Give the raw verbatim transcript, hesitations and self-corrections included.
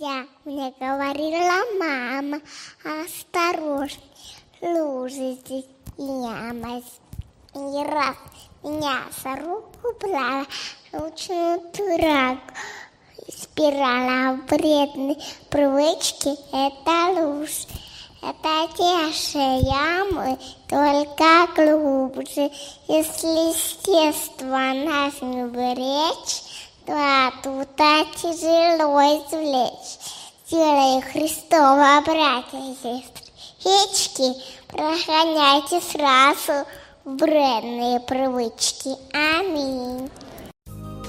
нельзя. Мне говорила мама, осторожно, лужи здесь яма. И раз меня за руку брала, научную дурак. Спирала вредной привычки — это ложь. Это те же ямы, только глубже. Если с детства нас не беречь, то оттуда тяжело извлечь. Делай Христова, братья и сестры, прогоняйте сразу вредные привычки. Аминь.